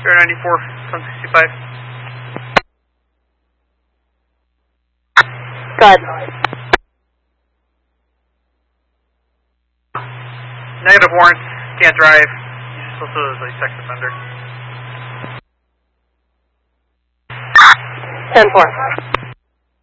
094, 765. Good. Negative warrants, can't drive. You're supposed to like sex offender. 10-4.